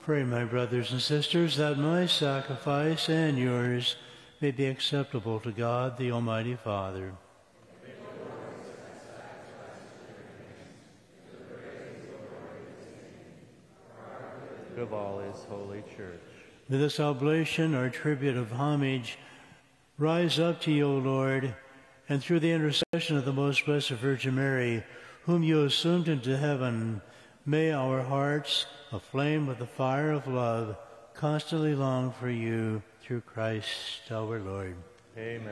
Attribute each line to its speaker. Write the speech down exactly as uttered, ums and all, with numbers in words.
Speaker 1: Pray, my brothers and sisters, that my sacrifice and yours may be acceptable to God, the Almighty Father.
Speaker 2: Of all his holy church.
Speaker 1: With this oblation, our tribute of homage, rise up to you, O Lord, and through the intercession of the most blessed Virgin Mary, whom you assumed into heaven, may our hearts, aflame with the fire of love, constantly long for you through Christ our Lord.
Speaker 2: Amen.